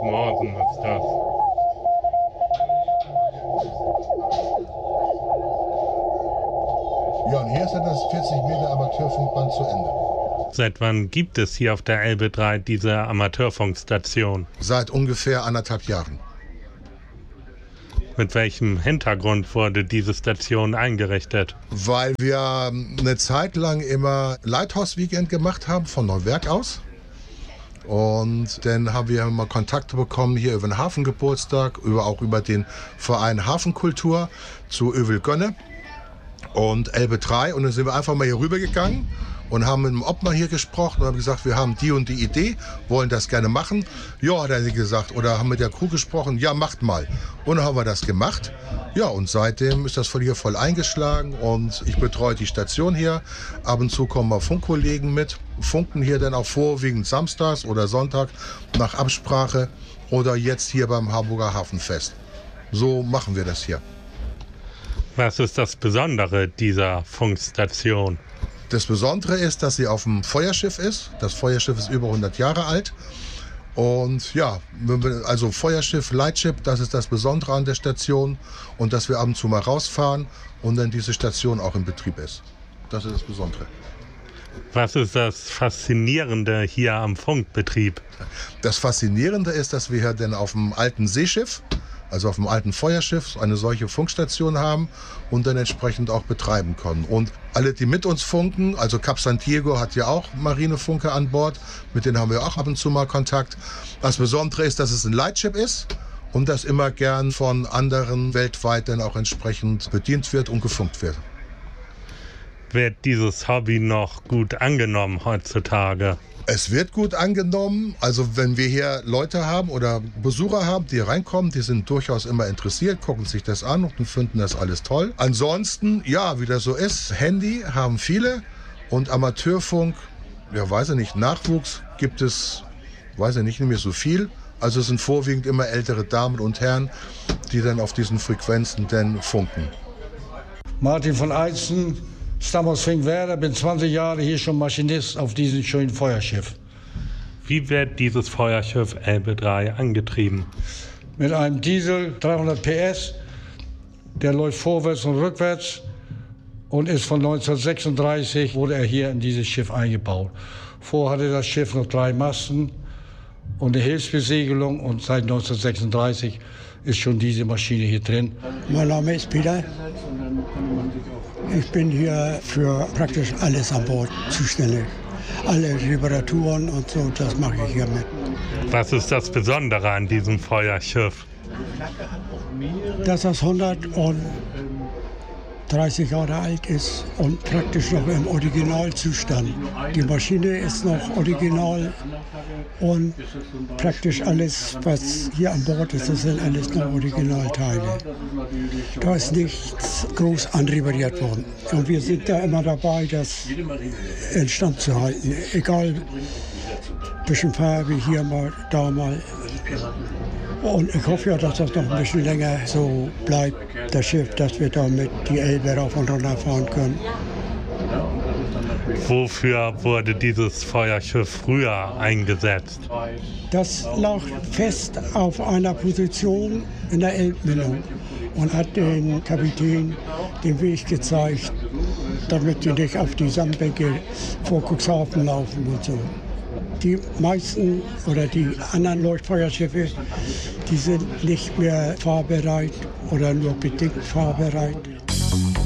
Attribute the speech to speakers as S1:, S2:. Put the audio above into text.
S1: Morsen ist das.
S2: Ja, und hier ist dann das 40 Meter Amateurfunkband zu Ende.
S1: Seit wann gibt es hier auf der Elbe 3 diese Amateurfunkstation?
S2: Seit ungefähr 1,5 Jahren.
S1: Mit welchem Hintergrund wurde diese Station eingerichtet?
S2: Weil wir eine Zeit lang immer Lighthouse-Weekend gemacht haben von Neuwerk aus. Und dann haben wir mal Kontakte bekommen hier über den Hafengeburtstag, auch über den Verein Hafenkultur zu Övelgönne und Elbe 3. Und dann sind wir einfach mal hier rübergegangen und haben mit dem Obmann hier gesprochen und haben gesagt, wir haben die und die Idee, wollen das gerne machen. Ja, hat er gesagt, oder haben mit der Crew gesprochen, ja, macht mal. Und dann haben wir das gemacht. Ja, und seitdem ist das von hier voll eingeschlagen und ich betreue die Station hier. Ab und zu kommen mal Funkkollegen mit, funken hier dann auch vorwiegend samstags oder Sonntag nach Absprache oder jetzt hier beim Hamburger Hafenfest. So machen wir das hier.
S1: Was ist das Besondere dieser Funkstation?
S2: Das Besondere ist, dass sie auf dem Feuerschiff ist. Das Feuerschiff ist über 100 Jahre alt. Und ja, also Feuerschiff, Lightship, das ist das Besondere an der Station. Und dass wir ab und zu mal rausfahren und dann diese Station auch in Betrieb ist. Das ist das Besondere.
S1: Was ist das Faszinierende hier am Funkbetrieb?
S2: Das Faszinierende ist, dass wir hier dann auf dem alten Seeschiff, also auf dem alten Feuerschiff, eine solche Funkstation haben und dann entsprechend auch betreiben können. Und alle, die mit uns funken, also Cap San Diego hat ja auch Marinefunker an Bord, mit denen haben wir auch ab und zu mal Kontakt. Das Besondere ist, dass es ein Lightship ist und das immer gern von anderen weltweit dann auch entsprechend bedient wird und gefunkt wird.
S1: Wird dieses Hobby noch gut angenommen heutzutage?
S2: Es wird gut angenommen. Also wenn wir hier Leute haben oder Besucher haben, die reinkommen, die sind durchaus immer interessiert, gucken sich das an und finden das alles toll. Ansonsten, ja, wie das so ist, Handy haben viele und Amateurfunk, ja, weiß ich nicht, Nachwuchs gibt es, weiß ich nicht mehr so viel. Also es sind vorwiegend immer ältere Damen und Herren, die dann auf diesen Frequenzen dann funken.
S3: Martin von Eizen, stamme aus Finkenwerder, bin 20 Jahre hier schon Maschinist auf diesem schönen Feuerschiff.
S1: Wie wird dieses Feuerschiff Elbe 3 angetrieben?
S3: Mit einem Diesel 300 PS, der läuft vorwärts und rückwärts und ist von 1936 wurde er hier in dieses Schiff eingebaut. Vorher hatte das Schiff noch 3 Masten und eine Hilfsbesiegelung und seit 1936 ist schon diese Maschine hier drin.
S4: Mein Name ist Peter. Ich bin hier für praktisch alles an Bord zuständig. Alle Reparaturen und so, das mache ich hier mit.
S1: Was ist das Besondere an diesem Feuerschiff?
S4: Dass das 130 Jahre alt ist und praktisch noch im Originalzustand. Die Maschine ist noch original und praktisch alles, was hier an Bord ist, das sind alles noch Originalteile. Da ist nichts groß anrepariert worden. Und wir sind da immer dabei, das instand zu halten. Egal, ein bisschen Farbe hier mal, da mal. Und ich hoffe ja, dass das noch ein bisschen länger so bleibt, das Schiff, dass wir damit die Elbe rauf und runter fahren können.
S1: Wofür wurde dieses Feuerschiff früher eingesetzt?
S4: Das lag fest auf einer Position in der Elbmündung und hat den Kapitän den Weg gezeigt, damit die nicht auf die Sandbänke vor Cuxhaven laufen und so. Die meisten oder die anderen Leuchtfeuerschiffe, die sind nicht mehr fahrbereit oder nur bedingt fahrbereit.